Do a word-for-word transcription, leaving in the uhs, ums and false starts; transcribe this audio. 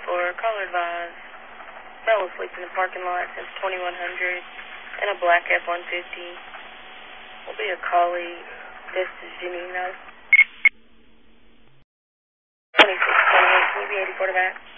for caller advised. Fellow sleeps in the parking lot since twenty-one hundred and a black F one fifty. Will be a collie. This is Janino. twenty-six twenty-eight. Can you be eighty-four to back?